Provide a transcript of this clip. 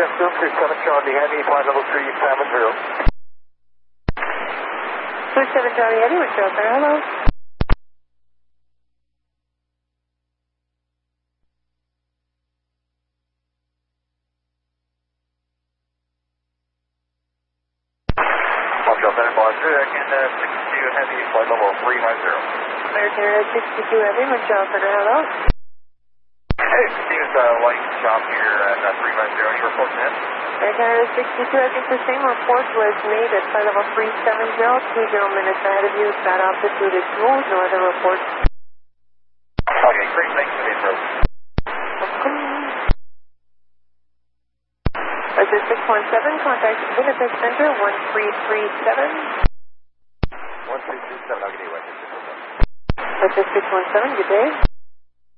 27 Charlie Heavy, flight level 370. 27 Charlie Heavy, with Delta, hello. American 62 Heavy, flight level 350. American 62 Heavy, with Delta, hello. Hey, Steve's light shop here at 350. Any reports in? American 62 Heavy, the same report was made at flight level 370, 20 minutes ahead of you. That altitude is smooth, no other reports. Okay, great, thanks for the info. This is 617, contact Winnipeg Center, 1337. 1337, I'll give you a This is 617, good day.